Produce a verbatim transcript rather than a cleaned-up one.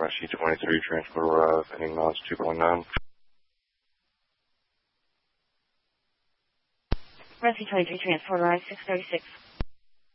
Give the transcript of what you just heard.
Rescue twenty-three, transport arrive, heading miles two point nine. Rescue twenty-three, transport arrive, six thirty-six.